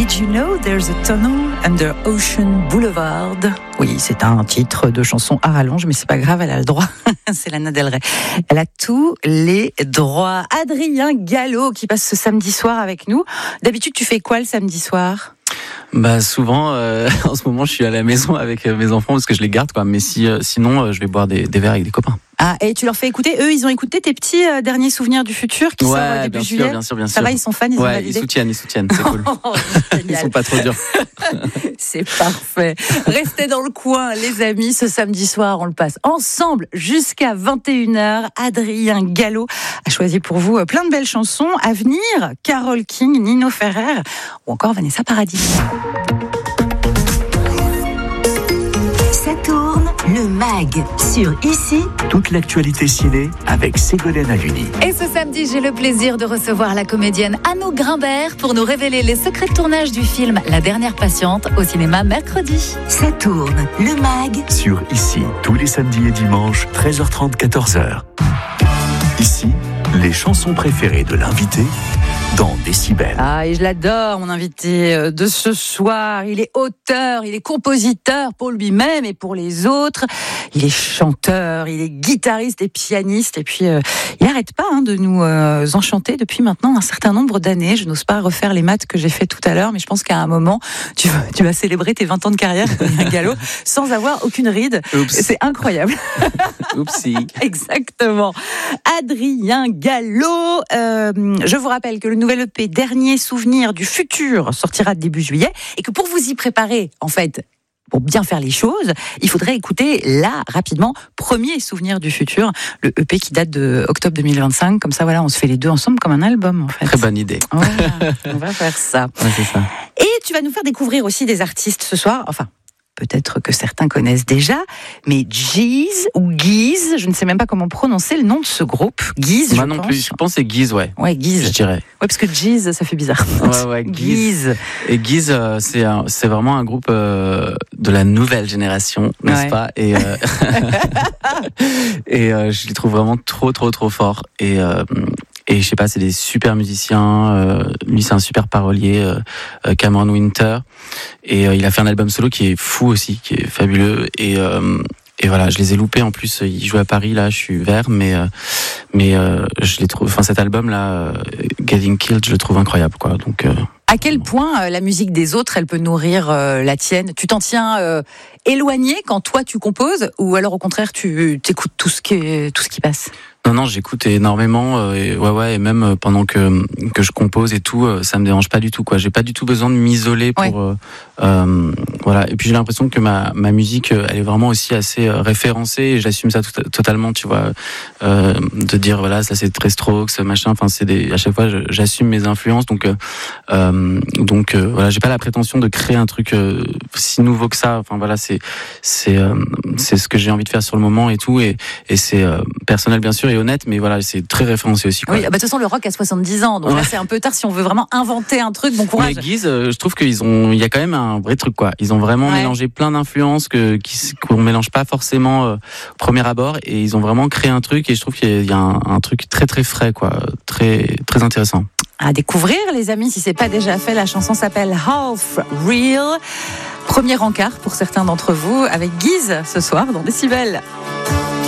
Did you know there's a tunnel under Ocean Boulevard? Oui, c'est un titre de chanson à rallonge, mais c'est pas grave, elle a le droit. C'est Lana Del Rey. Elle a tous les droits. Adrien Gallo qui passe ce samedi soir avec nous. D'habitude, tu fais quoi le samedi soir? Bah souvent, en ce moment, je suis à la maison avec mes enfants parce que je les garde, quoi. Mais sinon, je vais boire des verres avec des copains. Ah, et tu leur fais écouter, eux, ils ont écouté tes petits derniers souvenirs du futur qui sortent début juillet. Bien sûr. Ça va, ils sont fans, ils ont validé. Ils soutiennent, c'est cool. Ils sont pas trop durs. C'est parfait. Restez dans le coin, les amis, ce samedi soir, on le passe ensemble jusqu'à 21h. Adrien Gallo a choisi pour vous plein de belles chansons à venir. Carole King, Nino Ferrer ou encore Vanessa Paradis. Ça tourne, le MAG sur Ici. Toute l'actualité ciné avec Ségolène Haluni. Et ce samedi, j'ai le plaisir de recevoir la comédienne Anouk Grimbert pour nous révéler les secrets de tournage du film La Dernière Patiente au cinéma mercredi. Ça tourne, le MAG Sur Ici, tous les samedis et dimanches, 13h30, 14h. Ici, les chansons préférées de l'invité dans Décibel. Ah, et je l'adore, mon invité de ce soir. Il est auteur, il est compositeur pour lui-même et pour les autres. Il est chanteur, il est guitariste et pianiste. Et puis, il n'arrête pas de nous enchanter depuis maintenant un certain nombre d'années. Je n'ose pas refaire les maths que j'ai fait tout à l'heure, mais je pense qu'à un moment, tu vas célébrer tes 20 ans de carrière, Adrien Gallo, sans avoir aucune ride. Oups. C'est incroyable. Oupsie. Exactement. Adrien Gallo. Je vous rappelle que le nouvel EP Dernier Souvenir du Futur sortira début juillet et que pour vous y préparer, en fait, pour bien faire les choses, il faudrait écouter là, rapidement, Premier Souvenir du Futur, le EP qui date de octobre 2025. Comme ça, voilà, on se fait les deux ensemble comme un album, en fait. Très bonne idée. Voilà, on va faire ça. Ouais, c'est ça. Et tu vas nous faire découvrir aussi des artistes ce soir, enfin... Peut-être que certains connaissent déjà, mais Giz ou Giz, je ne sais même pas comment prononcer le nom de ce groupe. Giz, Moi non plus, je pense que c'est Giz, ouais. Ouais, Giz. Je dirais. Ouais, parce que Giz, ça fait bizarre. Ouais, Giz. Et Giz, c'est vraiment un groupe de la nouvelle génération, n'est-ce pas? Et je les trouve vraiment trop forts. Et je sais pas, c'est des super musiciens. Lui, c'est un super parolier, Cameron Winter. Et il a fait un album solo qui est fou aussi, qui est fabuleux. Et voilà, je les ai loupés. En plus, ils jouent à Paris. Là, je suis vert, mais je les trouve. Enfin, cet album-là, Getting Killed, je le trouve incroyable, quoi. Donc. À quel point la musique des autres, elle peut nourrir la tienne? Tu t'en tiens éloigné quand toi tu composes, ou alors au contraire tu t'écoutes tout ce qui passe? Non, j'écoute énormément, et même pendant que je compose et tout, ça me dérange pas du tout, quoi. J'ai pas du tout besoin de m'isoler pour, voilà. Et puis j'ai l'impression que ma musique, elle est vraiment aussi assez référencée, et j'assume ça totalement, tu vois, de dire voilà, ça c'est très Strokes, machin. Enfin, à chaque fois, j'assume mes influences, donc voilà, j'ai pas la prétention de créer un truc si nouveau que ça. Enfin voilà, c'est ce que j'ai envie de faire sur le moment et tout, et c'est personnel bien sûr et honnête, mais voilà, c'est très référencé aussi, quoi. Oui, de toute façon le rock a 70 ans, donc là c'est un peu tard si on veut vraiment inventer un truc. Bon courage. Mais Giz, je trouve il y a quand même un vrai truc, quoi. Ils ont vraiment mélangé plein d'influences qu'on mélange pas forcément au premier abord, et ils ont vraiment créé un truc, et je trouve qu'il y a un truc très très frais, quoi, très très intéressant. À découvrir, les amis, si c'est pas déjà fait. La chanson s'appelle Half Real. Premier encart pour certains d'entre vous avec Giz ce soir dans Décibel.